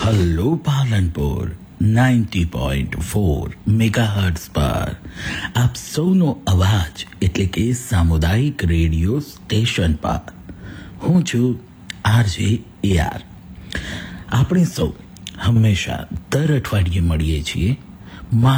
Hello Palanpur 90.4 megahertz પર આપ સૌનો અવાજ એટલે કે સામુદાયિક રેડિયો સ્ટેશન પર હું છું આરજે AR. આપણે સૌ હંમેશા દર અઠવાડિયે મળીએ છીએ